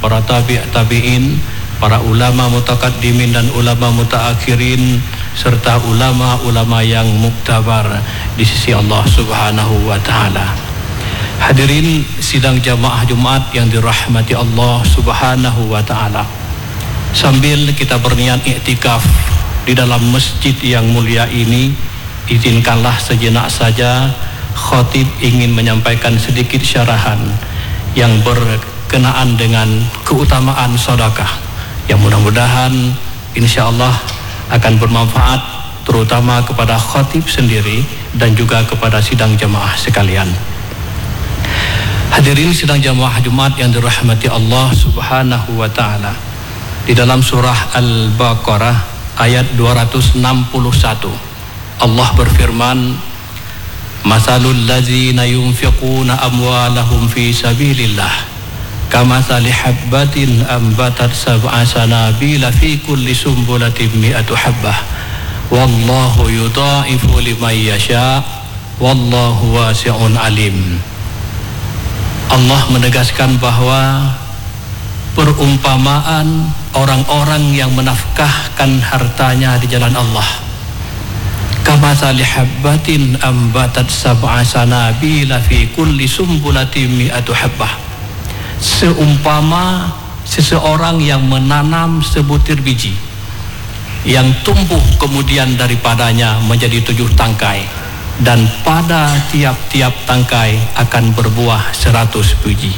para tabi'in, para ulama mutaqaddimin dan ulama mutaakhirin, serta ulama-ulama yang muktabar di sisi Allah Subhanahu wa taala. Hadirin sidang jamaah Jumat yang dirahmati Allah Subhanahu wa taala. Sambil kita berniat iktikaf di dalam masjid yang mulia ini, izinkanlah sejenak saja khatib ingin menyampaikan sedikit syarahan yang berkenaan dengan keutamaan sedekah yang mudah-mudahan insyaallah akan bermanfaat terutama kepada khatib sendiri dan juga kepada sidang jamaah sekalian. Hadirin sidang jamaah Jumat yang dirahmati Allah Subhanahu wa taala. Di dalam surah Al-Baqarah ayat 261 Allah berfirman, "Masalul ladzina yunfiquna amwalahum fi sabilillah kamathali habbatin ambatat sab'a sanabila fi kulli sumbulatin mi'atu habbah wallahu yudha'ifu liman yasha wallahu wasi'un alim." Allah menegaskan bahwa perumpamaan orang-orang yang menafkahkan hartanya di jalan Allah kamathali habbatin ambatat sab'a sanabila fi kulli sumbulatin mi'atu habbah, seumpama seseorang yang menanam sebutir biji yang tumbuh kemudian daripadanya menjadi 7 tangkai, dan pada tiap-tiap tangkai akan berbuah 100 biji.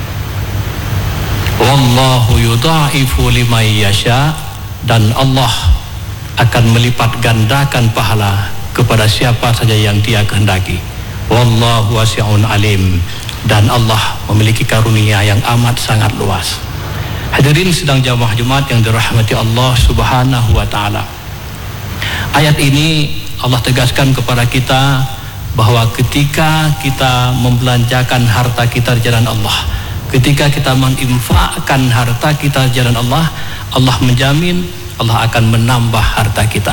Wallahu yudha'ifu liman yasha, dan Allah akan melipat gandakan pahala kepada siapa saja yang Dia kehendaki. Wallahu wasi'un alim, dan Allah memiliki karunia yang amat sangat luas. Hadirin sidang jamaah Jumat yang dirahmati Allah Subhanahu wa taala. Ayat ini Allah tegaskan kepada kita bahwa ketika kita membelanjakan harta kita di jalan Allah, ketika kita menginfakkan harta kita di jalan Allah, Allah menjamin Allah akan menambah harta kita.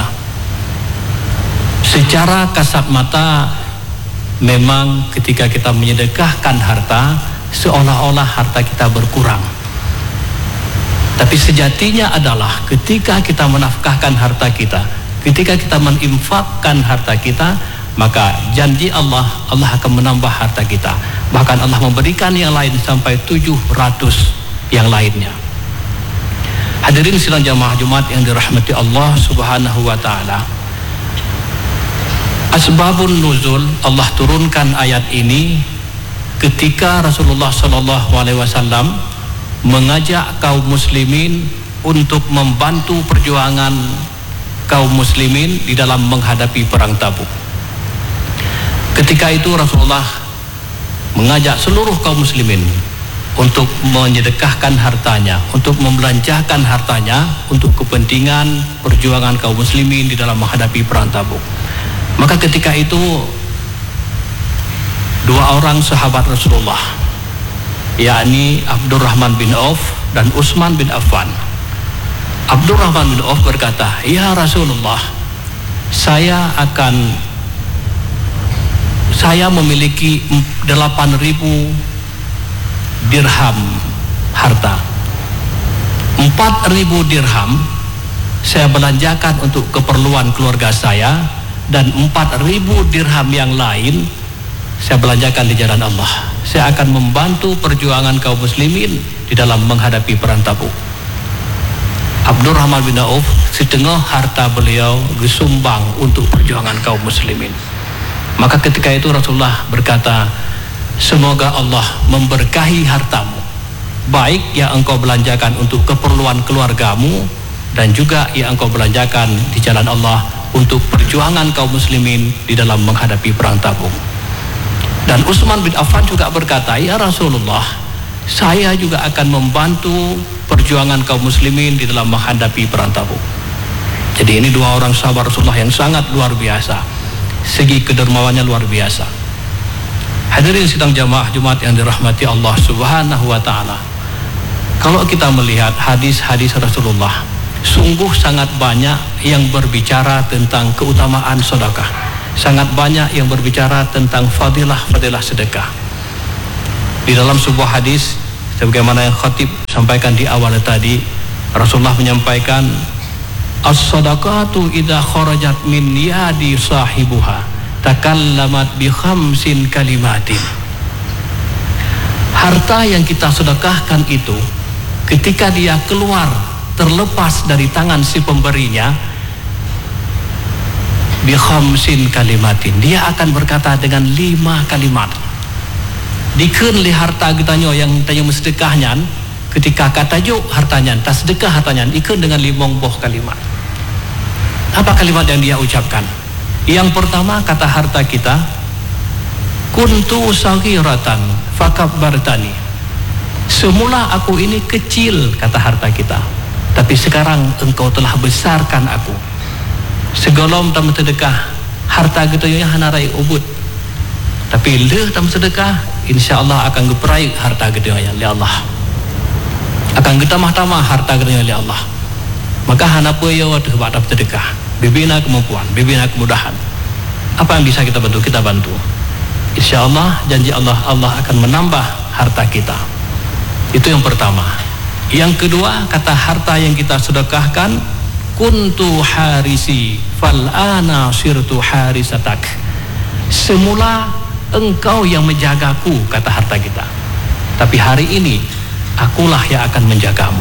Secara kasat mata memang ketika kita menyedekahkan harta seolah-olah harta kita berkurang. Tapi sejatinya adalah ketika kita menafkahkan harta kita, ketika kita menginfakkan harta kita, maka janji Allah akan menambah harta kita. Bahkan Allah memberikan yang lain sampai 700 yang lainnya. Hadirin sidang jamaah Jumat yang dirahmati Allah Subhanahu wa taala. Asbabun nuzul, Allah turunkan ayat ini ketika Rasulullah sallallahu alaihi wasallam mengajak kaum muslimin untuk membantu perjuangan kaum muslimin di dalam menghadapi perang Tabuk. Ketika itu Rasulullah mengajak seluruh kaum muslimin untuk menyedekahkan hartanya, untuk membelanjakan hartanya untuk kepentingan perjuangan kaum muslimin di dalam menghadapi perang Tabuk. Maka ketika itu 2 orang sahabat Rasulullah, yakni Abdurrahman bin Auf dan Utsman bin Affan. Abdurrahman bin Auf berkata, "Ya Rasulullah, saya memiliki 8.000 dirham harta. 4.000 dirham saya belanjakan untuk keperluan keluarga saya, dan 4.000 dirham yang lain saya belanjakan di jalan Allah. Saya akan membantu perjuangan kaum muslimin di dalam menghadapi perang Tabuk." Abdurrahman bin Auf setengah harta beliau disumbang untuk perjuangan kaum muslimin. Maka ketika itu Rasulullah berkata, "Semoga Allah memberkahi hartamu, baik yang engkau belanjakan untuk keperluan keluargamu dan juga yang engkau belanjakan di jalan Allah untuk perjuangan kaum muslimin di dalam menghadapi perang Tabuk." Dan Utsman bin Affan juga berkata, "Ya Rasulullah, saya juga akan membantu perjuangan kaum muslimin di dalam menghadapi perang Tabuk." Jadi ini 2 orang sahabat Rasulullah yang sangat luar biasa, segi kedermawannya luar biasa. Hadirin sidang jamaah Jumat yang dirahmati Allah Subhanahu wa taala. Kalau kita melihat hadis-hadis Rasulullah, sungguh sangat banyak yang berbicara tentang keutamaan sedekah. Sangat banyak yang berbicara tentang fadilah sedekah. Di dalam sebuah hadis Sebagaimana yang khatib sampaikan di awal tadi, Rasulullah menyampaikan, as-sadaqatu idza kharajat min yadi sahibuha takallamat bi khamsin kalimatin. Harta yang kita sedekahkan itu ketika dia keluar terlepas dari tangan si pemberinya, bi khamsin kalimatin, dia akan berkata dengan 5 kalimat. Dikeun li harta kita yang tanya sedekahnya, ketika kata juk hartanya, tas sedekah hartanya, dikeun dengan 5 buah kalimat. Apa kalimat yang dia ucapkan? Yang pertama, kata harta kita, kuntu saghiratan fakabbartani. Semula aku ini kecil, kata harta kita, tapi sekarang engkau telah besarkan aku. Segolom tam sedekah harta kita yang hanarai ubud, tapi le tam sedekah, insyaallah akan geperai harta kita yang li Allah, akan getamah-tamah harta kita yang li Allah. Maka hanapa ya waktu kepada sedekah, bibina kemampuan, bibina kemudahan. Apa yang bisa kita bantu, kita bantu. InsyaAllah janji Allah, Allah akan menambah harta kita. Itu yang pertama. Yang kedua, kata harta yang kita sedekahkan, kuntu harisi fal ana sirtu harisatak. Semula engkau yang menjagaku, kata harta kita, tapi hari ini akulah yang akan menjagamu.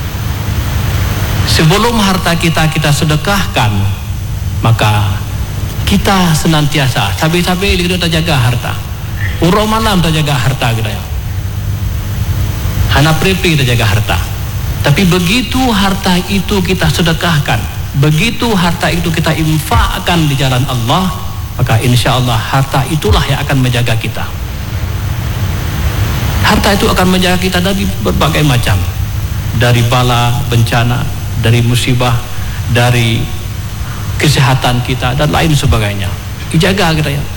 Sebelum harta kita sedekahkan, maka kita senantiasa sabi-sabi kita terjaga harta. Urang malam terjaga harta kita ya. Hana prepi terjaga harta. Tapi begitu harta itu kita sedekahkan, begitu harta itu kita infakkan di jalan Allah, maka insyaallah harta itulah yang akan menjaga kita. Harta itu akan menjaga kita dari berbagai macam, dari bala bencana, dari musibah, dari kesehatan kita dan lain sebagainya. Dijaga kita ya.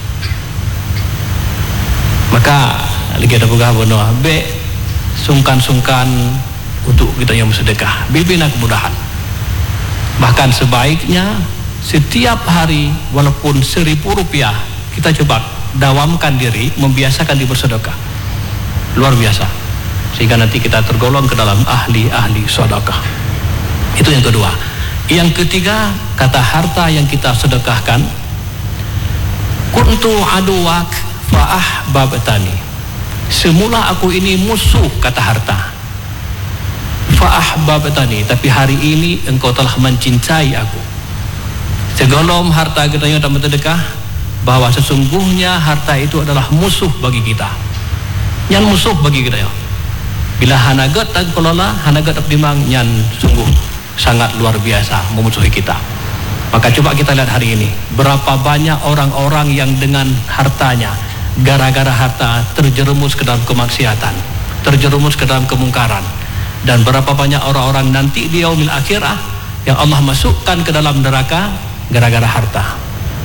Maka lagi ada pegawai bonoh be sungkan-sungkan untuk kita yang bersedekah, bibina kemudahan. Bahkan sebaiknya setiap hari walaupun Rp1.000 kita coba dawamkan diri, membiasakan diri bersedekah. Luar biasa, sehingga nanti kita tergolong ke dalam ahli-ahli sedekah. Itu yang kedua. Yang ketiga, kata harta yang kita sedekahkan, kuntu aduwak fa ahbabtani. Semula aku ini musuh, kata harta, fa ahbabtani, tapi hari ini engkau telah mencintai aku. Segolom harta kita yang dalam sedekah, bahwa sesungguhnya harta itu adalah musuh bagi kita. Yang musuh bagi kita ya. Bila hanagat tak kelola, hanagat tak dimang, yang sungguh sangat luar biasa memusuhi kita. Maka coba kita lihat hari ini, berapa banyak orang-orang yang dengan hartanya, gara-gara harta terjerumus ke dalam kemaksiatan, terjerumus ke dalam kemungkaran, dan berapa banyak orang-orang nanti di yaumil akhirah yang Allah masukkan ke dalam neraka gara-gara harta.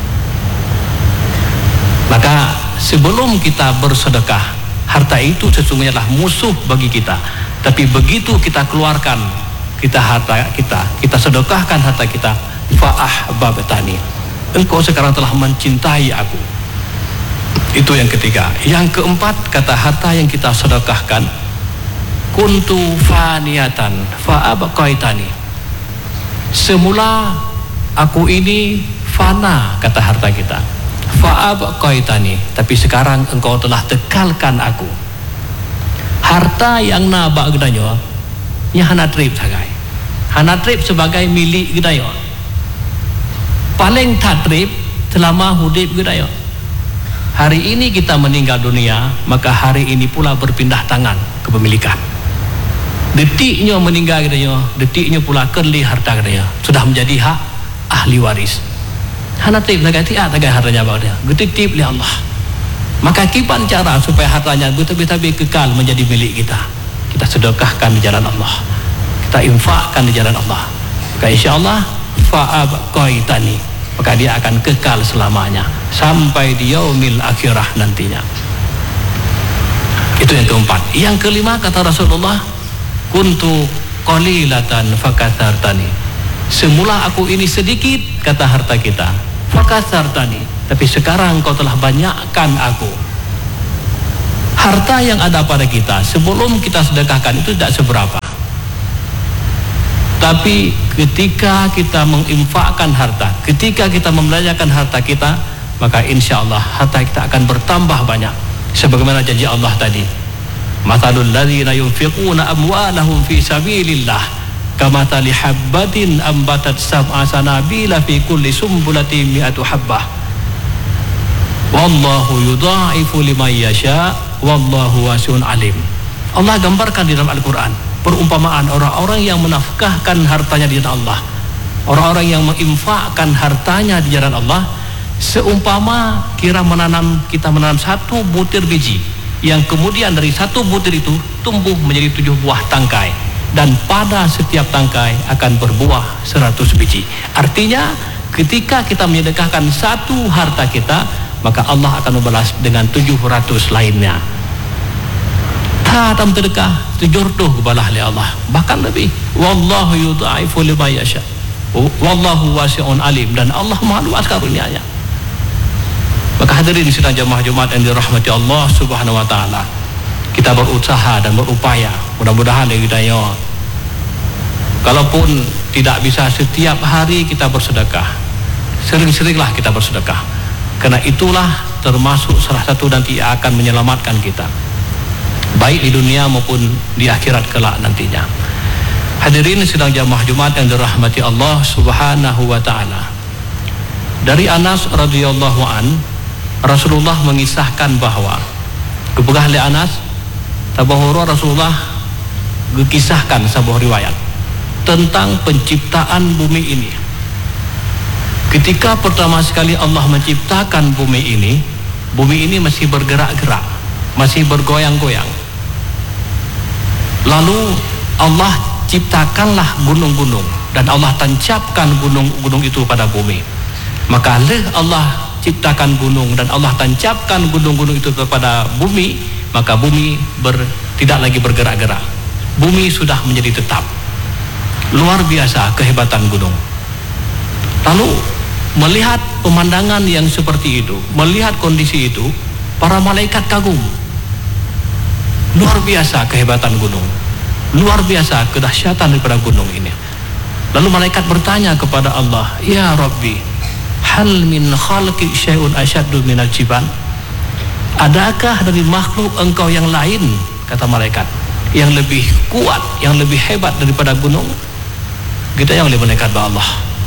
Maka sebelum kita bersedekah, harta itu sesungguhnya adalah musuh bagi kita, tapi begitu kita keluarkan kita sedekahkan harta kita, fa ahbabtani, engkau sekarang telah mencintai aku. Itu yang ketiga. Yang keempat, kata harta yang kita sedekahkan, kuntu faniyatan fa abqaitani. Semula aku ini fana, kata harta kita, fa abqaitani, tapi sekarang engkau telah tekalkan aku. Harta yang nabak gedanyo nya hana trip sagai, hana trip sebagai milik gedayo, paling tatrip selama hidup gedayo. Hari ini kita meninggal dunia, maka hari ini pula berpindah tangan kepemilikan. Detiknya meninggal gedayo, detiknya pula kerli harta gedayo sudah menjadi hak ahli waris. Hana trip sagai tiak sagai hartanya bahagia, getitip oleh Allah. Maka kipan cara supaya hartanya betul-betul kekal menjadi milik kita. Kita sedekahkan di jalan Allah, kita infakkan di jalan Allah, maka insyaallah fa'abqaitani, maka dia akan kekal selamanya sampai di yaumil akhirah nantinya. Itu yang keempat. Yang kelima, kata Rasulullah, kuntu qalilatan fakathartani. Semula aku ini sedikit, kata harta kita, fakathartani, tapi sekarang kau telah banyakkan aku. Harta yang ada pada kita sebelum kita sedekahkan itu tidak seberapa. Tapi ketika kita menginfakkan harta, ketika kita membelanjakan harta kita, maka insya Allah harta kita akan bertambah banyak. Sebagaimana janji Allah tadi, mathalul ladzina yunfiquna amwalahum fi sabilillah kamathali habbatin ambatat sab'a sanabila fi kulli sumbulatin mi'atu habbah wallahu yudha'ifu liman yasha wallahu wasi'un alim. Allah gambarkan di dalam Al-Quran perumpamaan orang-orang yang menafkahkan hartanya di jalan Allah, orang-orang yang menginfakkan hartanya di jalan Allah, seumpama kita menanam satu butir biji yang kemudian dari satu butir itu tumbuh menjadi 7 buah tangkai, dan pada setiap tangkai akan berbuah 100 biji. Artinya ketika kita menyedekahkan satu harta kita, maka Allah akan membalas dengan 700 lainnya. Tam sedekah 700 balah oleh Allah, bahkan lebih. Wallahu yudha'ifu liman yasha wallahu wasi'un alim, dan Allah Maha luas karunia-Nya. Maka hadirin sidang jamaah Jumat yang dirahmati Allah Subhanahu wa taala, kita berusaha dan berupaya, mudah-mudahan hidayah. Kalaupun tidak bisa setiap hari kita bersedekah, sering-seringlah kita bersedekah, karena itulah termasuk salah satu nanti akan menyelamatkan kita baik di dunia maupun di akhirat kelak nantinya. Hadirin sidang jamaah Jumat yang dirahmati Allah Subhanahu wa taala, dari Anas radhiyallahu an, Rasulullah mengisahkan bahwa kebegah li Anas tabahura Rasulullah gekisahkan sebuah riwayat tentang penciptaan bumi ini. Ketika pertama sekali Allah menciptakan bumi ini masih bergerak-gerak, masih bergoyang-goyang. Lalu Allah ciptakanlah gunung-gunung, dan Allah tancapkan gunung-gunung itu pada bumi. Maka Allah ciptakan gunung dan Allah tancapkan gunung-gunung itu kepada bumi, maka bumi tidak lagi bergerak-gerak. Bumi sudah menjadi tetap. Luar biasa kehebatan gunung. Lalu melihat pemandangan yang seperti itu, melihat kondisi itu, para malaikat kagum. Luar biasa kehebatan gunung, luar biasa kedahsyatan daripada gunung ini. Lalu malaikat bertanya kepada Allah, ya Rabbi, hal min khalqi syai'un asyaddu minal jibal? Adakah dari makhluk engkau yang lain, kata malaikat, yang lebih kuat, yang lebih hebat daripada gunung? Kita yang oleh malaikat Allah.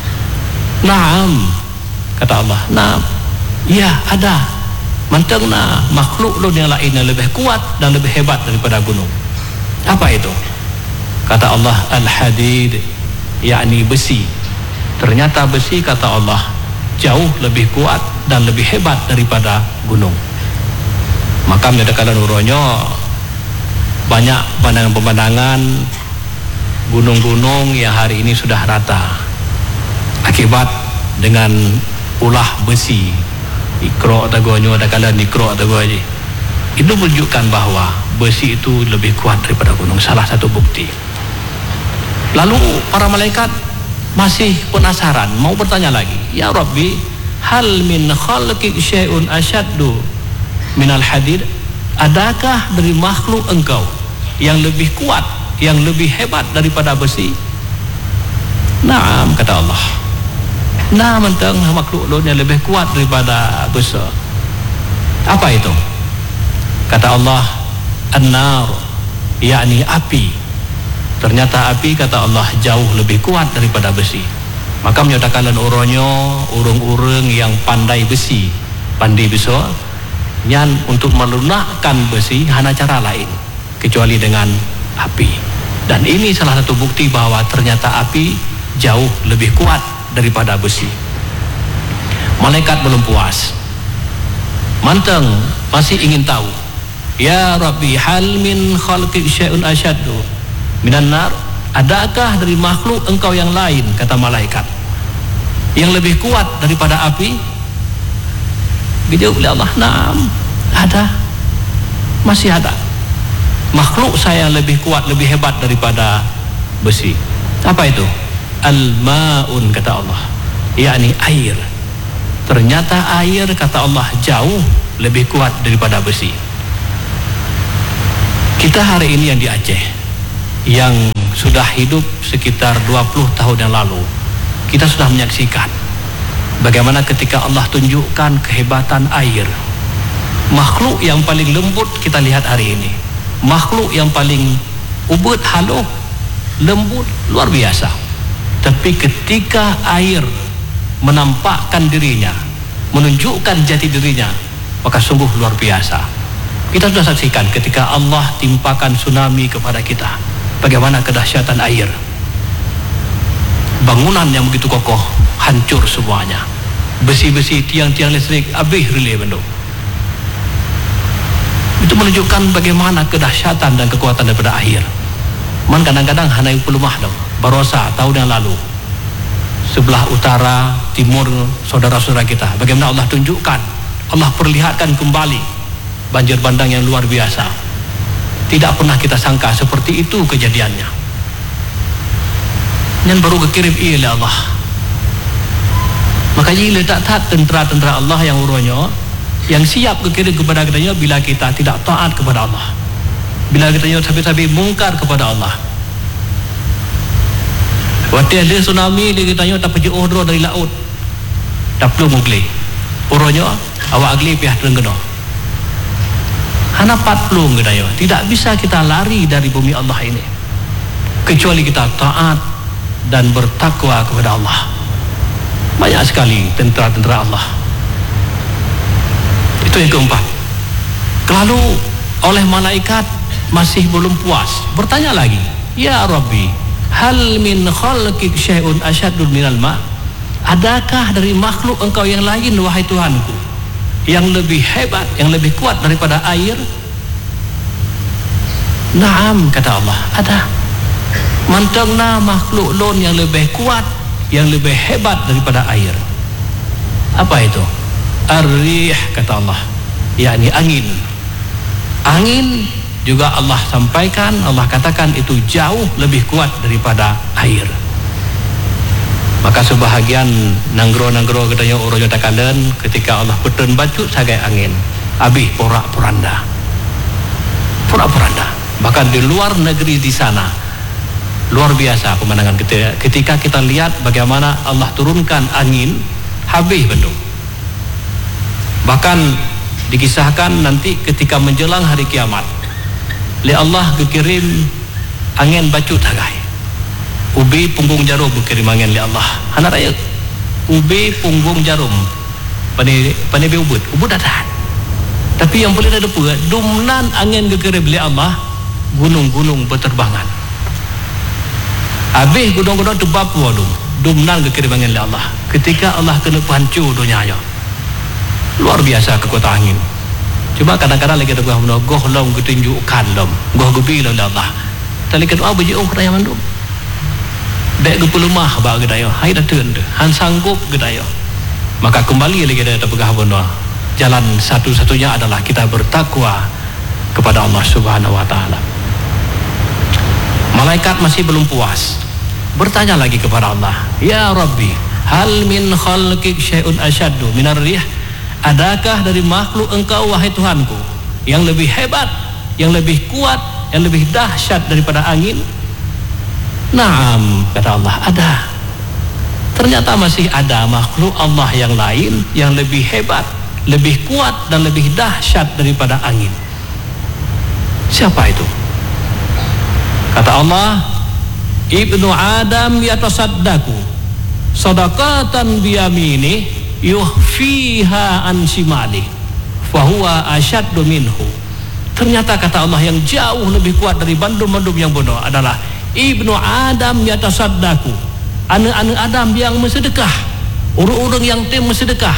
Naam, kata Allah. Naam, ya ada. Mantengna makhluk yang lain yang lebih kuat dan lebih hebat daripada gunung. Apa itu? Kata Allah, al-hadid, yakni besi. Ternyata besi, kata Allah, jauh lebih kuat dan lebih hebat daripada gunung. Maka menyatakan uronyo banyak pemandangan-pemandangan gunung-gunung yang hari ini sudah rata akibat dengan ulah besi. Ikro atau gonyo ada kala nikro atau goji. Itu menunjukkan bahwa besi itu lebih kuat daripada gunung, salah satu bukti. Lalu para malaikat masih penasaran, mau bertanya lagi, ya Rabbi, hal min khalqi syai'un asyaddu minal hadid? Adakah dari makhluk engkau yang lebih kuat, yang lebih hebat daripada besi? Naam, kata Allah. Nah, mentang makhluk yang lebih kuat daripada besi. Apa itu? Kata Allah, an-nar, yakni api. Ternyata api, kata Allah, jauh lebih kuat daripada besi. Maka menyatakan urung-urung yang pandai besi, pandai besi, nyan untuk melunakkan besi hana cara lain kecuali dengan api. Dan ini salah satu bukti bahwa ternyata api jauh lebih kuat daripada besi. Malaikat belum puas, manteng masih ingin tahu. Ya Rabbi, hal min khalqi syai'un asyaddu minan nar? Adakah dari makhluk engkau yang lain, kata malaikat, yang lebih kuat daripada api? Dijawab oleh Allah, naam, ada, masih ada. Makhluk saya lebih kuat, lebih hebat daripada besi. Apa itu? Al-ma'un, kata Allah, yakni air. Ternyata air, kata Allah, jauh lebih kuat daripada besi. Kita hari ini yang di Aceh, yang sudah hidup sekitar 20 tahun yang lalu, kita sudah menyaksikan bagaimana ketika Allah tunjukkan kehebatan air. Makhluk yang paling lembut kita lihat hari ini, makhluk yang paling ubud, halus, lembut, luar biasa. Tapi ketika air menampakkan dirinya, menunjukkan jati dirinya, maka sungguh luar biasa. Kita sudah saksikan ketika Allah timpakan tsunami kepada kita, bagaimana kedahsyatan air. Bangunan yang begitu kokoh hancur semuanya, besi-besi, tiang-tiang listrik habis relay benda. Itu menunjukkan bagaimana kedahsyatan dan kekuatan daripada air. Man kadang-kadang hanai pelumah dong. Barosa tahun yang lalu, sebelah utara, timur saudara-saudara kita, bagaimana Allah tunjukkan, Allah perlihatkan kembali banjir bandang yang luar biasa. Tidak pernah kita sangka seperti itu kejadiannya. Yang baru kekirim oleh Allah. Makanya letak tentera-tentera Allah yang uronya, yang siap kekirim kepada kita bila kita tidak taat kepada Allah, bila kita sampai-sampai mungkar kepada Allah. Waktu ada tsunami dia tanya tak pergi ordro dari laut, tak perlu mugli uronya awak agli pihak terenggono hana 40 gedaya. Tidak bisa kita lari dari bumi Allah ini kecuali kita taat dan bertakwa kepada Allah. Banyak sekali tentera-tentera Allah. Itu yang keempat. Lalu oleh malaikat masih belum puas, bertanya lagi, ya Rabbi, hal min khalqik syai'un asyadul minal ma'? Adakah dari makhluk engkau yang lain wahai Tuhanku yang lebih hebat, yang lebih kuat daripada air? Naam, kata Allah, ada. Mantangna makhluk lon yang lebih kuat, yang lebih hebat daripada air. Apa itu? Ar-rih, kata Allah, yakni angin. Angin juga Allah sampaikan, Allah katakan itu jauh lebih kuat daripada air. Maka sebahagian nanggro-nanggro katanya orang takalan ketika Allah petun baju sagai angin, habis porak-poranda. Porak-poranda. Bahkan di luar negeri di sana luar biasa pemandangan ketika kita lihat bagaimana Allah turunkan angin, habis bendung. Bahkan dikisahkan nanti ketika menjelang hari kiamat, oleh Allah kekirim angin baju tagai. Ubi punggung jarum berkirim angin oleh Allah. Anak raya ubi punggung jarum pani ubud datang. Tapi yang boleh ada apa, dumnan angin kekirim oleh Allah, gunung-gunung berterbangan. Habis gunung-gunung tebap wadum, dumnan kekirim angin oleh Allah. Ketika Allah kena pancur dunia, luar biasa kekuatan angin. Cuma kadang-kadang lagi ada gua goh lom ketunjukkan lom goh gebi lom Allah tali kedua biji keraya mandum dek gepulumah ba gedayo hai datun han sanggup gedayo. Maka kembali lagi ada pegah bono, jalan satu-satunya adalah kita bertakwa kepada Allah Subhanahu wa taala. Malaikat masih belum puas, bertanya lagi kepada Allah, ya Rabbi, hal min khalqik syai'un asyaddu minar rih? Adakah dari makhluk engkau wahai Tuhanku yang lebih hebat, yang lebih kuat, yang lebih dahsyat daripada angin? Naam, kata Allah, ada. Ternyata masih ada makhluk Allah yang lain yang lebih hebat, lebih kuat dan lebih dahsyat daripada angin. Siapa itu? Kata Allah, Ibnu Adam yatasaddaqu sadaqatan biyamini yuhfiha an shimali fahuwa asyaddu minhu. Ternyata kata Allah yang jauh lebih kuat dari bandum-bandum yang bodoh adalah Ibnu Adam yatasaddaqu, anak-anak Adam yang bersedekah, orang-orang yang tem bersedekah.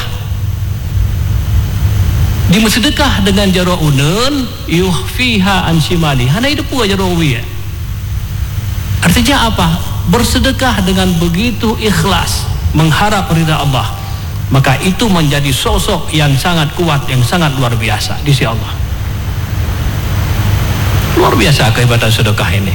Di bersedekah dengan jaro unun yuhfiha an shimali. Hana itu pun jaro wi. Artinya apa? Bersedekah dengan begitu ikhlas, mengharap ridha Allah. Maka itu menjadi sosok yang sangat kuat, yang sangat luar biasa di sisi Allah. Luar biasa kehebatan sedekah ini.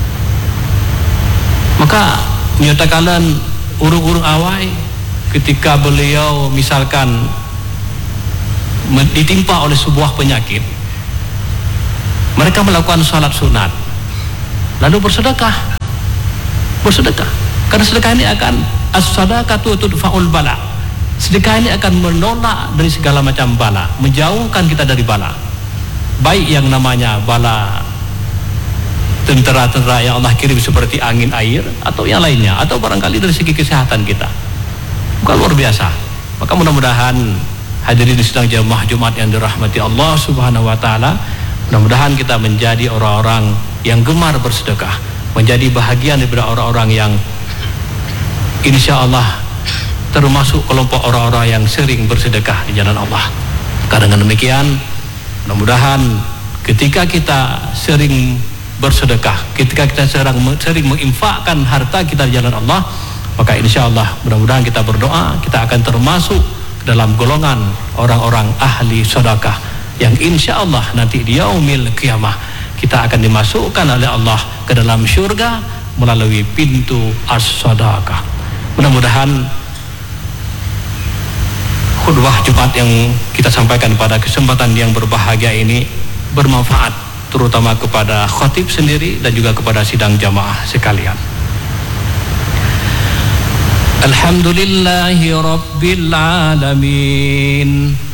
Maka menyatakan urung-urung awai ketika beliau misalkan ditimpa oleh sebuah penyakit, Mereka melakukan salat sunat, lalu bersedekah. Karena sedekah ini akan as-sadaqatu tudfa'ul bala. Sedekah ini akan menolak dari segala macam bala, menjauhkan kita dari bala. Baik yang namanya bala tentara-tentara yang Allah kirim seperti angin air, atau yang lainnya, atau barangkali dari segi kesehatan kita. Bukan luar biasa. Maka mudah-mudahan hadirin sidang jamaah Jumat yang dirahmati Allah Subhanahu wa taala, mudah-mudahan kita menjadi orang-orang yang gemar bersedekah, menjadi bahagian daripada orang-orang yang insya Allah termasuk kelompok orang-orang yang sering bersedekah di jalan Allah. Karena dengan demikian, mudah-mudahan ketika kita sering bersedekah, ketika kita sering menginfakkan harta kita di jalan Allah, maka insya Allah mudah-mudahan kita berdoa, kita akan termasuk dalam golongan orang-orang ahli sedekah yang insya Allah nanti di yaumil qiyamah kita akan dimasukkan oleh Allah ke dalam syurga melalui pintu as-sadaqah. Mudah-mudahan khutbah Jumat yang kita sampaikan pada kesempatan yang berbahagia ini bermanfaat, terutama kepada khatib sendiri dan juga kepada sidang jamaah sekalian. Alhamdulillahi Rabbil Alamin.